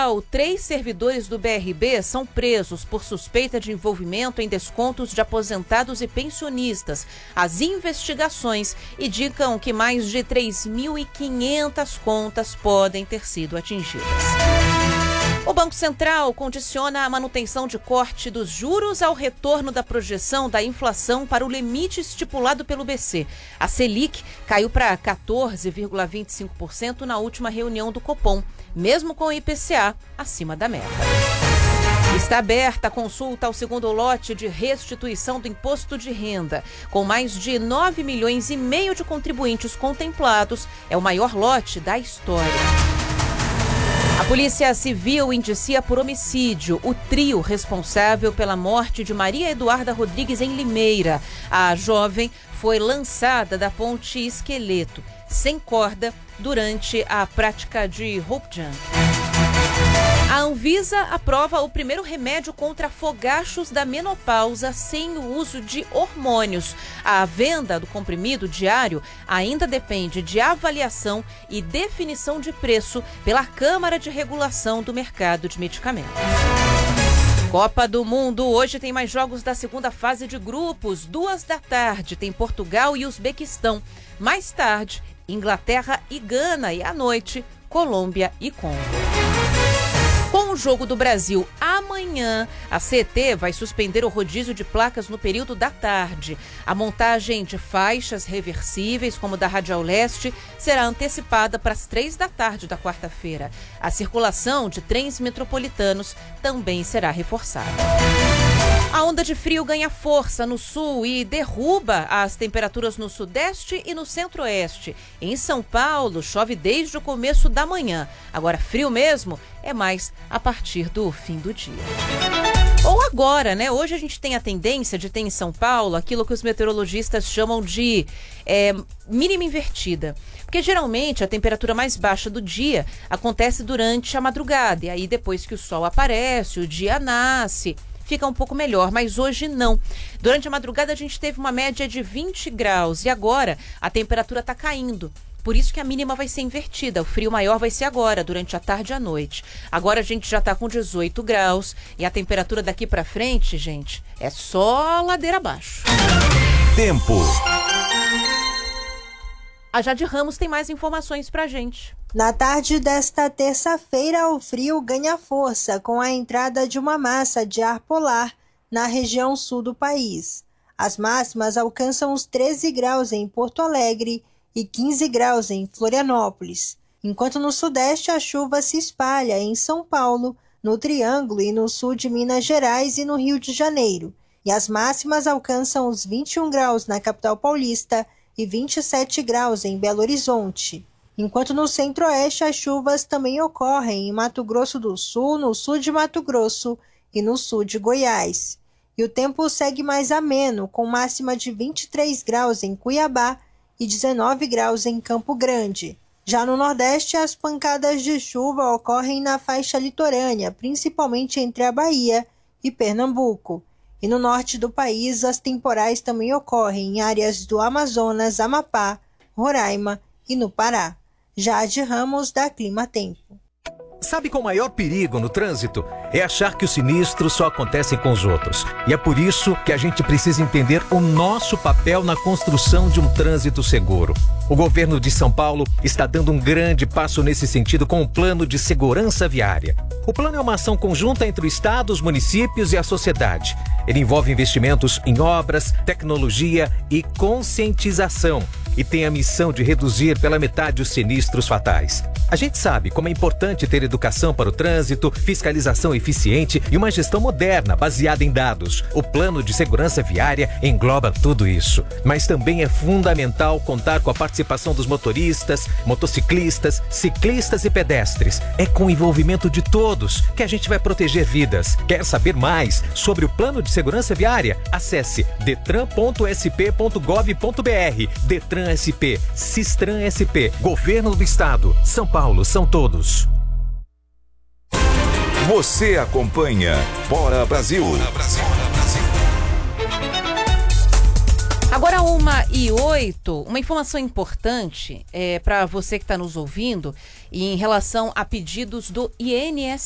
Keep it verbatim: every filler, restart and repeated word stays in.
total, três servidores do B R B são presos por suspeita de envolvimento em descontos de aposentados e pensionistas. As investigações indicam que mais de três mil e quinhentas contas podem ter sido atingidas. O Banco Central condiciona a manutenção de corte dos juros ao retorno da projeção da inflação para o limite estipulado pelo B C. A Selic caiu para quatorze vírgula vinte e cinco por cento na última reunião do Copom, mesmo com o I P C A acima da meta. Está aberta a consulta ao segundo lote de restituição do imposto de renda. Com mais de nove milhões e meio de contribuintes contemplados, é o maior lote da história. A Polícia Civil indicia por homicídio o trio responsável pela morte de Maria Eduarda Rodrigues em Limeira. A jovem foi lançada da ponte Esqueleto, sem corda, durante a prática de rope jump. A Anvisa aprova o primeiro remédio contra fogachos da menopausa sem o uso de hormônios. A venda do comprimido diário ainda depende de avaliação e definição de preço pela Câmara de Regulação do Mercado de Medicamentos. Copa do Mundo. Hoje tem mais jogos da segunda fase de grupos. Duas da tarde tem Portugal e Uzbequistão. Mais tarde, Inglaterra e Gana. E à noite, Colômbia e Congo. Com o jogo do Brasil amanhã, a C E T vai suspender o rodízio de placas no período da tarde. A montagem de faixas reversíveis, como da Radial Leste, será antecipada para as três da tarde da quarta-feira. A circulação de trens metropolitanos também será reforçada. A onda de frio ganha força no sul e derruba as temperaturas no sudeste e no centro-oeste. Em São Paulo, chove desde o começo da manhã. Agora, frio mesmo é mais a partir do fim do dia. Ou agora, né? Hoje a gente tem a tendência de ter em São Paulo aquilo que os meteorologistas chamam de é, mínima invertida. Porque geralmente a temperatura mais baixa do dia acontece durante a madrugada. E aí depois que o sol aparece, o dia nasce, fica um pouco melhor, mas hoje não. Durante a madrugada a gente teve uma média de vinte graus e agora a temperatura está caindo. Por isso que a mínima vai ser invertida. O frio maior vai ser agora, durante a tarde e a noite. Agora a gente já está com dezoito graus e a temperatura daqui para frente, gente, é só ladeira abaixo. Tempo. A Jade Ramos tem mais informações pra gente. Na tarde desta terça-feira, o frio ganha força com a entrada de uma massa de ar polar na região sul do país. As máximas alcançam os treze graus em Porto Alegre e quinze graus em Florianópolis, enquanto no sudeste a chuva se espalha em São Paulo, no Triângulo e no sul de Minas Gerais e no Rio de Janeiro, e as máximas alcançam os vinte e um graus na capital paulista e vinte e sete graus em Belo Horizonte, enquanto no centro-oeste as chuvas também ocorrem em Mato Grosso do Sul, no sul de Mato Grosso e no sul de Goiás. E o tempo segue mais ameno, com máxima de vinte e três graus em Cuiabá e dezenove graus em Campo Grande. Já no Nordeste, as pancadas de chuva ocorrem na faixa litorânea, principalmente entre a Bahia e Pernambuco. E no norte do país, as temporais também ocorrem em áreas do Amazonas, Amapá, Roraima e no Pará. Jade Ramos, da Clima Tempo. Sabe qual o maior perigo no trânsito? É achar que os sinistros só acontecem com os outros. E é por isso que a gente precisa entender o nosso papel na construção de um trânsito seguro. O governo de São Paulo está dando um grande passo nesse sentido com o Plano de Segurança Viária. O plano é uma ação conjunta entre o Estado, os municípios e a sociedade. Ele envolve investimentos em obras, tecnologia e conscientização. E tem a missão de reduzir pela metade os sinistros fatais. A gente sabe como é importante ter educação para o trânsito, fiscalização eficiente e uma gestão moderna baseada em dados. O Plano de Segurança Viária engloba tudo isso. Mas também é fundamental contar com a participação dos motoristas, motociclistas, ciclistas e pedestres. É com o envolvimento de todos que a gente vai proteger vidas. Quer saber mais sobre o Plano de Segurança Viária? Acesse detran ponto s p ponto gov ponto b r. Detran S P, Sistran S P, Governo do Estado, São Paulo, são todos. Você acompanha Bora Brasil. Bora Brasil. Agora uma e oito, uma informação importante é, para você que está nos ouvindo em relação a pedidos do I N S